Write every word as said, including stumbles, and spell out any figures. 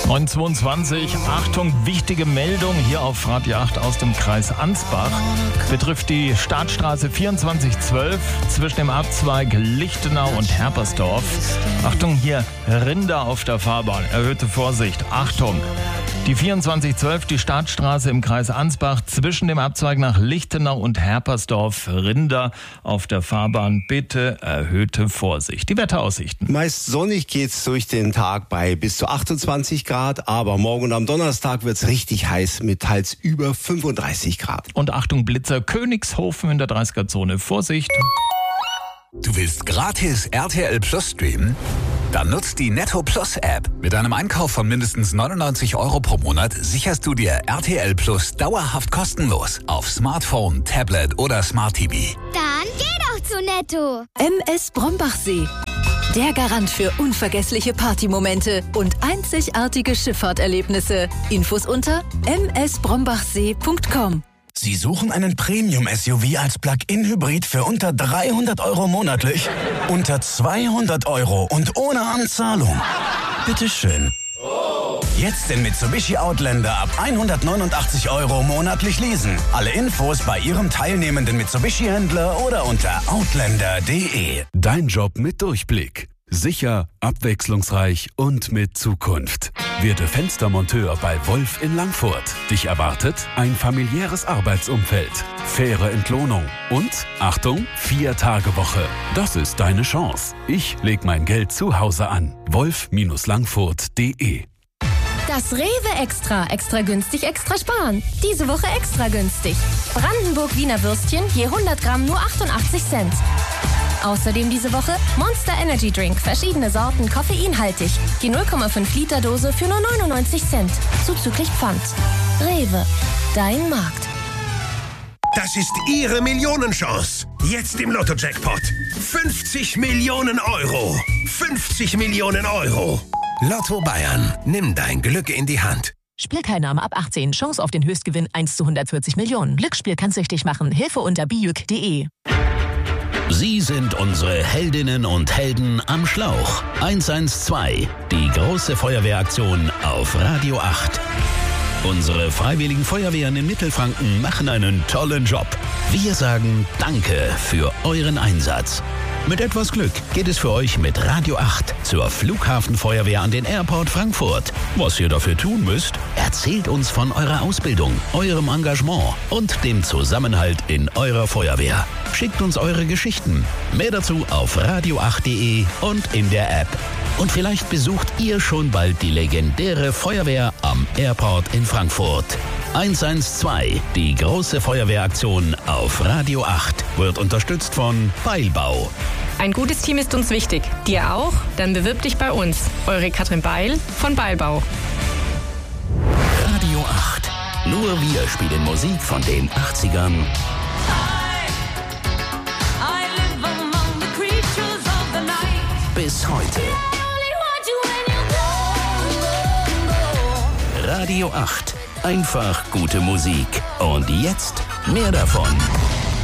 neun Uhr zweiundzwanzig, Achtung, wichtige Meldung hier auf Radio acht aus dem Kreis Ansbach. Betrifft die Startstraße vierundzwanzig zwölf zwischen dem Abzweig Lichtenau und Herpersdorf. Achtung, hier Rinder auf der Fahrbahn, erhöhte Vorsicht, Achtung. Die vierundzwanzig zwölf, die Startstraße im Kreis Ansbach zwischen dem Abzweig nach Lichtenau und Herpersdorf, Rinder auf der Fahrbahn, bitte erhöhte Vorsicht. Die Wetteraussichten. Meist sonnig geht's durch den Tag bei bis zu achtundzwanzig Grad, aber morgen und am Donnerstag wird's richtig heiß mit teils über fünfunddreißig Grad. Und Achtung Blitzer, Königshofen in der dreißiger-Zone, Vorsicht. Du willst gratis R T L Plus streamen? Dann nutzt die Netto Plus App. Mit einem Einkauf von mindestens neunundneunzig Euro pro Monat sicherst du dir R T L Plus dauerhaft kostenlos auf Smartphone, Tablet oder Smart T V. Dann geh doch zu Netto. M S Brombachsee. Der Garant für unvergessliche Partymomente und einzigartige Schifffahrterlebnisse. Infos unter m s brombachsee punkt com. Sie suchen einen Premium-S U V als Plug-in-Hybrid für unter dreihundert Euro monatlich? Unter zweihundert Euro und ohne Anzahlung? Bitteschön. Jetzt den Mitsubishi Outlander ab hundertneunundachtzig Euro monatlich leasen. Alle Infos bei Ihrem teilnehmenden Mitsubishi-Händler oder unter outlander punkt de. Dein Job mit Durchblick. Sicher, abwechslungsreich und mit Zukunft. Werde Fenstermonteur bei Wolf in Langfurt. Dich erwartet ein familiäres Arbeitsumfeld, faire Entlohnung und, Achtung, vier Tage Woche. Das ist deine Chance. Ich leg mein Geld zu Hause an. wolf Langfurt punkt de. Das Rewe Extra. Extra günstig, extra sparen. Diese Woche extra günstig. Brandenburg Wiener Würstchen je hundert Gramm nur achtundachtzig Cent. Außerdem diese Woche Monster Energy Drink. Verschiedene Sorten, koffeinhaltig. Die null Komma fünf Liter Dose für nur neunundneunzig Cent. Zuzüglich Pfand. Rewe. Dein Markt. Das ist Ihre Millionenchance. Jetzt im Lotto-Jackpot. fünfzig Millionen Euro. fünfzig Millionen Euro. Lotto Bayern. Nimm dein Glück in die Hand. Spielteilnahme ab achtzehn. Chance auf den Höchstgewinn eins zu hundertvierzig Millionen. Glücksspiel kann süchtig machen. Hilfe unter bijuk punkt de. Sie sind unsere Heldinnen und Helden am Schlauch. eins eins zwei, die große Feuerwehraktion auf Radio acht. Unsere freiwilligen Feuerwehren in Mittelfranken machen einen tollen Job. Wir sagen Danke für euren Einsatz. Mit etwas Glück geht es für euch mit Radio acht zur Flughafenfeuerwehr an den Airport Frankfurt. Was ihr dafür tun müsst, erzählt uns von eurer Ausbildung, eurem Engagement und dem Zusammenhalt in eurer Feuerwehr. Schickt uns eure Geschichten. Mehr dazu auf radio acht punkt de und in der App. Und vielleicht besucht ihr schon bald die legendäre Feuerwehr am Airport in Frankfurt. eins eins zwei, die große Feuerwehraktion auf Radio acht, wird unterstützt von Beilbau. Ein gutes Team ist uns wichtig. Dir auch? Dann bewirb dich bei uns. Eure Katrin Beil von Beilbau. Radio acht. Nur wir spielen Musik von den achtzigern bis heute. Radio acht. Einfach gute Musik. Und jetzt mehr davon.